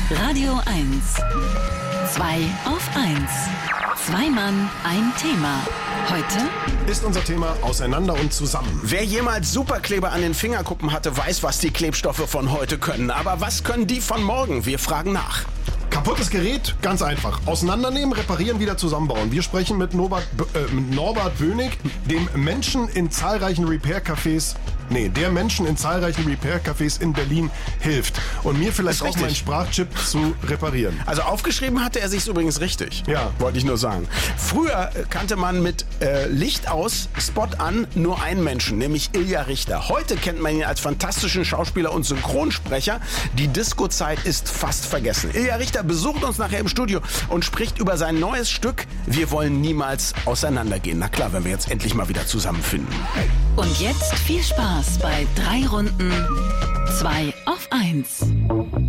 Radio 1. 2 auf 1. Zwei Mann, ein Thema. Heute ist unser Thema Auseinander und zusammen. Wer jemals Superkleber an den Fingerkuppen hatte, weiß, was die Klebstoffe von heute können. Aber was können die von morgen? Wir fragen nach. Kaputtes Gerät, ganz einfach. Auseinandernehmen, reparieren, wieder zusammenbauen. Wir sprechen mit Norbert Bönig, dem Menschen in zahlreichen Repair-Cafés in Berlin hilft. Und mir vielleicht auch meinen Sprachchip zu reparieren. Also aufgeschrieben hatte er sich's übrigens richtig. Ja. Wollte ich nur sagen. Früher kannte man mit Licht aus, Spot an nur einen Menschen, nämlich Ilja Richter. Heute kennt man ihn als fantastischen Schauspieler und Synchronsprecher. Die Disco-Zeit ist fast vergessen. Ilja Richter besucht uns nachher im Studio und spricht über sein neues Stück Wir wollen niemals auseinandergehen. Na klar, wenn wir jetzt endlich mal wieder zusammenfinden. und jetzt viel Spaß bei 3 Runden 2 auf 1.